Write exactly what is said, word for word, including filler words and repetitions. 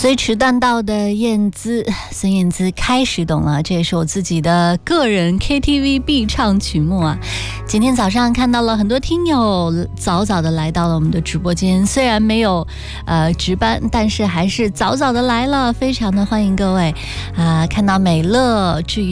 随迟断道的燕姿，孙燕姿开始懂了，这也是我自己的个人 K T V 必唱曲目啊。今天早上看到了很多听友早早的来到了我们的直播间，虽然没有呃值班，但是还是早早的来了，非常的欢迎各位啊、呃！看到美乐，至于